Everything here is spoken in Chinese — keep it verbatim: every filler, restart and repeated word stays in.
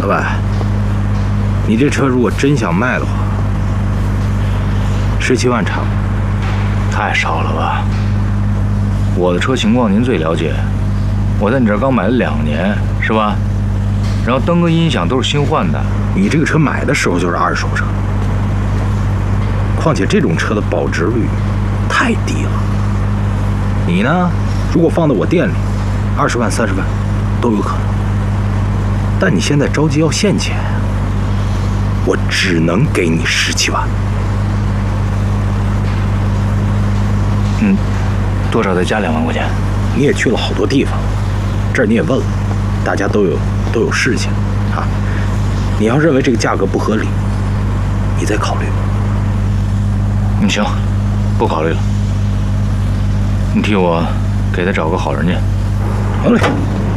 老板，你这车如果真想卖的话，十七万差不多。太少了吧？我的车情况您最了解，我在你这儿刚买了两年，是吧？然后灯跟音响都是新换的。你这个车买的时候就是二手车，况且这种车的保值率太低了。你呢，如果放到我店里，二十万、三十万都有可能。但你现在着急要现钱，我只能给你十七万。嗯，多少再加两万块钱？你也去了好多地方，这儿你也问了，大家都有都有事情啊。你要认为这个价格不合理，你再考虑。嗯，行，不考虑了。你替我给他找个好人家。好嘞。